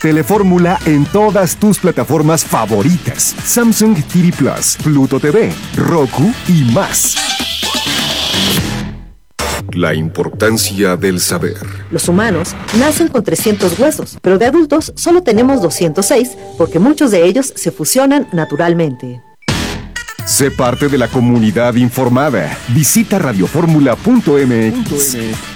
Telefórmula en todas tus plataformas favoritas. Samsung TV Plus, Pluto TV, Roku y más. La importancia del saber. Los humanos nacen con 300 huesos, pero de adultos solo tenemos 206 porque muchos de ellos se fusionan naturalmente. Sé parte de la comunidad informada. Visita radioformula.mx.